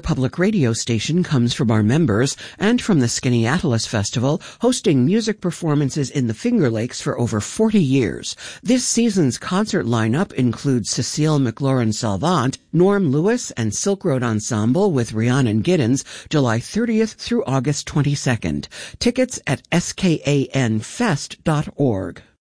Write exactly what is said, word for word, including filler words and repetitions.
public radio station comes from our members and from the Skaneateles Festival, hosting music performances in the Finger Lakes for over forty years. This season's concert lineup includes Cecile McLaurin-Salvant, Norm Lewis, and Silk Road Ensemble with Rhiannon Giddens, July thirtieth through August twenty-second. Tickets at skanfest dot org.